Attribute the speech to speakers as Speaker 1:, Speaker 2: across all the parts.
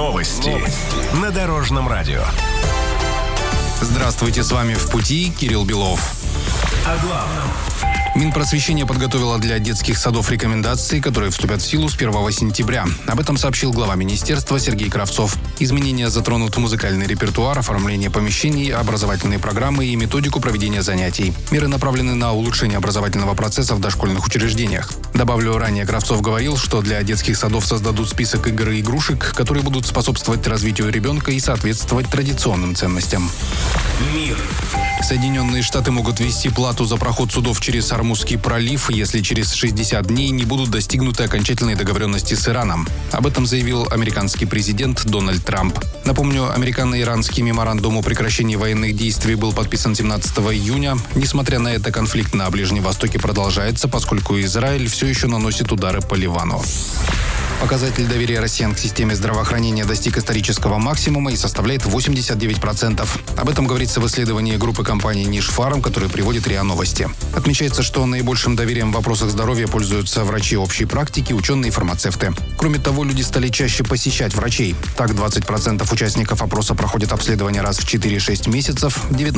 Speaker 1: Новости на Дорожном радио.
Speaker 2: Здравствуйте, с вами «В пути» Кирилл Белов.
Speaker 1: О главном.
Speaker 2: Минпросвещение подготовило для детских садов рекомендации, которые вступят в силу с 1 сентября. Об этом сообщил глава министерства Сергей Кравцов. Изменения затронут музыкальный репертуар, оформление помещений, образовательные программы и методику проведения занятий. Меры направлены на улучшение образовательного процесса в дошкольных учреждениях. Добавлю, ранее Кравцов говорил, что для детских садов создадут список игр и игрушек, которые будут способствовать развитию ребенка и соответствовать традиционным ценностям.
Speaker 1: Мир.
Speaker 2: Соединенные Штаты могут ввести плату за проход судов через Ормузский пролив, если через 60 дней не будут достигнуты окончательные договоренности с Ираном. Об этом заявил американский президент Дональд Трамп. Напомню, американо-иранский меморандум о прекращении военных действий был подписан 17 июня. Несмотря на это, конфликт на Ближнем Востоке продолжается, поскольку Израиль все еще наносит удары по Ливану. Показатель доверия россиян к системе здравоохранения достиг исторического максимума и составляет 89%. Об этом говорится в исследовании группы компаний «Нишфарм», которое приводит РИА Новости. Отмечается, что наибольшим доверием в вопросах здоровья пользуются врачи общей практики, ученые и фармацевты. Кроме того, люди стали чаще посещать врачей. Так, 20% участников опроса проходят обследование раз в 4-6 месяцев,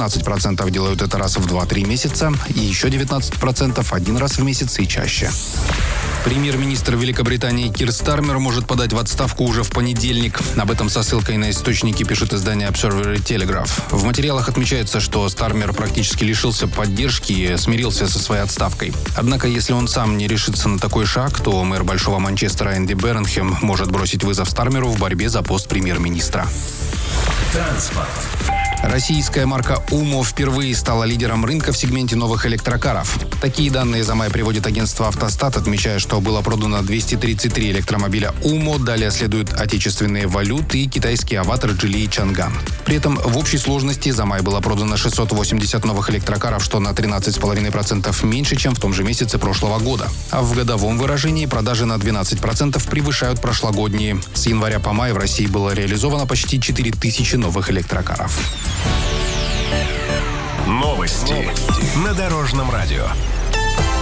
Speaker 2: 19% делают это раз в 2-3 месяца и еще 19% один раз в месяц и чаще. Премьер-министр Великобритании Кир Стармер может подать в отставку уже в понедельник. Об этом со ссылкой на источники пишет издание Observer Telegraph. В материалах отмечается, что Стармер практически лишился поддержки и смирился со своей отставкой. Однако, если он сам не решится на такой шаг, то мэр Большого Манчестера Энди Бернхэм может бросить вызов Стармеру в борьбе за пост премьер-министра.
Speaker 1: Транспорт.
Speaker 2: Российская марка «Умо» впервые стала лидером рынка в сегменте новых электрокаров. Такие данные за май приводит агентство «Автостат», отмечая, что было продано 233 электромобиля «Умо», далее следуют отечественные «Валют» и китайский «Аватар», «Джили» и «Чанган». При этом в общей сложности за май было продано 680 новых электрокаров, что на 13,5% меньше, чем в том же месяце прошлого года. А в годовом выражении продажи на 12% превышают прошлогодние. С января по май в России было реализовано почти 4000 новых электрокаров.
Speaker 1: Новости на Дорожном радио.